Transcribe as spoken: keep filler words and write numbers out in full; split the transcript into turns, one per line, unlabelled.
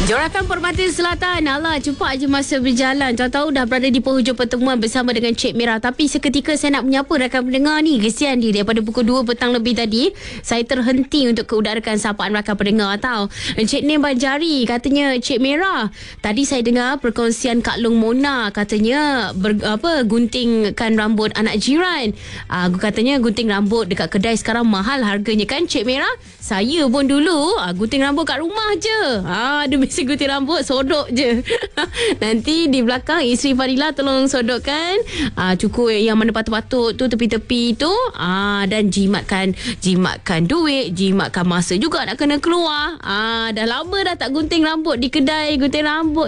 Jorakan Permata Selatan. Alah, cepat je masa berjalan. Tahu-tahu dah berada di penghujung pertemuan bersama dengan Cik Mira. Tapi seketika saya nak menyapa rakan pendengar ni. Kesian dia, daripada pukul dua petang lebih tadi saya terhenti untuk keudarakan sapaan rakan pendengar tau. Cik Nim Banjari katanya, Cik Mira, tadi saya dengar perkongsian Kak Long Mona, katanya ber, apa guntingkan rambut anak jiran. Ah, katanya gunting rambut dekat kedai sekarang mahal harganya kan Cik Mira? Saya pun dulu ah, gunting rambut kat rumah je. Ah, dia mesti gunting rambut, sodok je. Nanti di belakang isteri Fadila tolong sodokkan ah, cukur yang mana patut-patut tu, tepi-tepi tu. Ah, dan jimatkan jimatkan duit, jimatkan masa juga nak kena keluar. Ah, dah lama dah tak gunting rambut di kedai gunting rambut.